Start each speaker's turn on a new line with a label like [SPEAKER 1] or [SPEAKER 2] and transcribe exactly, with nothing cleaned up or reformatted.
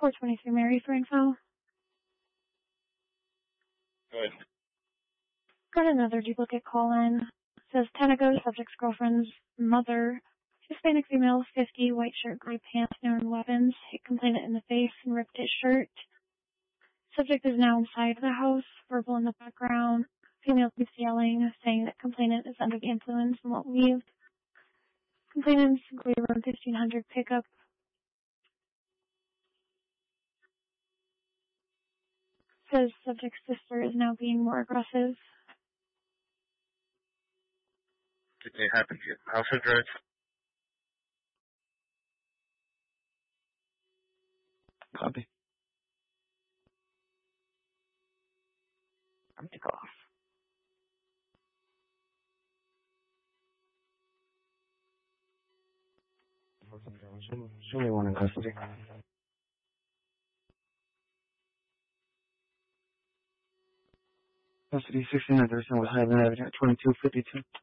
[SPEAKER 1] four twenty-three Mary for info.
[SPEAKER 2] Good.
[SPEAKER 1] Got another duplicate call-in. Says Tenego, subject's girlfriend's mother, Hispanic female, fifty, white shirt, gray pants, known weapons, hit complainant in the face and ripped his shirt. Subject is now inside the house, verbal in the background. Female keeps yelling, saying that complainant is under the influence and won't leave. Complainant's Gray Road fifteen hundred pickup. Says subject's sister is now being more aggressive.
[SPEAKER 2] Did they happen to get house address?
[SPEAKER 3] Copy.
[SPEAKER 4] I'm gonna go off.
[SPEAKER 3] Show me one in custody. Custody sixty-nine thirty-seven was Highland Avenue at twenty-two fifty-two.